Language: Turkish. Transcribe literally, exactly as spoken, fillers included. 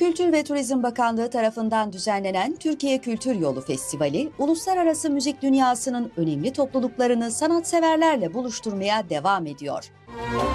Kültür ve Turizm Bakanlığı tarafından düzenlenen Türkiye Kültür Yolu Festivali, uluslararası müzik dünyasının önemli topluluklarını sanatseverlerle buluşturmaya devam ediyor.